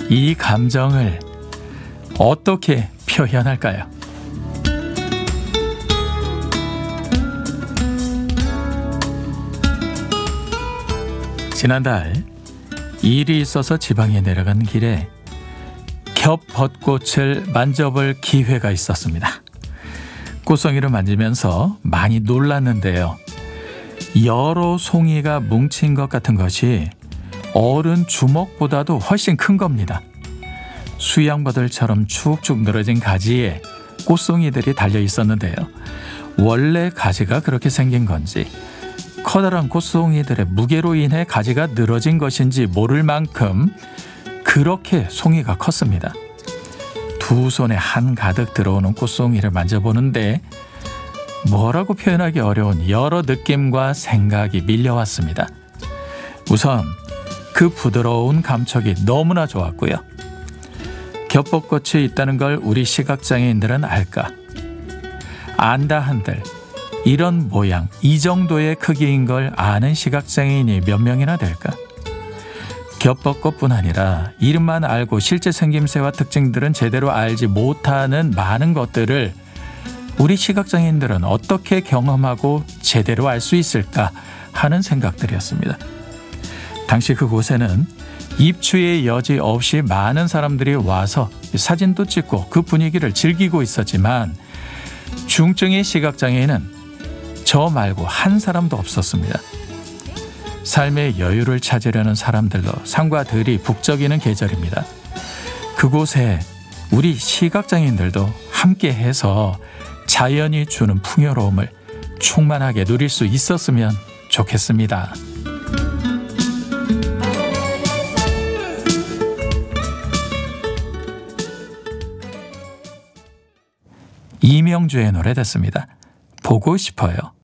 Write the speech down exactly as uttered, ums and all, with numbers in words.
이 감정을 어떻게 표현할까요? 지난달 일이 있어서 지방에 내려간 길에 겹벚꽃을 만져볼 기회가 있었습니다. 꽃송이를 만지면서 많이 놀랐는데요. 여러 송이가 뭉친 것 같은 것이 어른 주먹보다도 훨씬 큰 겁니다. 수양버들처럼 축축 늘어진 가지에 꽃송이들이 달려 있었는데요. 원래 가지가 그렇게 생긴 건지 커다란 꽃송이들의 무게로 인해 가지가 늘어진 것인지 모를 만큼 그렇게 송이가 컸습니다. 두 손에 한가득 들어오는 꽃송이를 만져보는데 뭐라고 표현하기 어려운 여러 느낌과 생각이 밀려왔습니다. 우선 그 부드러운 감촉이 너무나 좋았고요. 겹벚꽃이 있다는 걸 우리 시각장애인들은 알까? 안다 한들 이런 모양, 이 정도의 크기인 걸 아는 시각장애인이 몇 명이나 될까? 겹벚꽃뿐 아니라 이름만 알고 실제 생김새와 특징들은 제대로 알지 못하는 많은 것들을 우리 시각장애인들은 어떻게 경험하고 제대로 알 수 있을까 하는 생각들이었습니다. 당시 그곳에는 입추의 여지 없이 많은 사람들이 와서 사진도 찍고 그 분위기를 즐기고 있었지만 중증의 시각장애인은 저 말고 한 사람도 없었습니다. 삶의 여유를 찾으려는 사람들로 산과 들이 북적이는 계절입니다. 그곳에 우리 시각장애인들도 함께해서 자연이 주는 풍요로움을 충만하게 누릴 수 있었으면 좋겠습니다. 이명주의 노래 듣습니다. 보고 싶어요.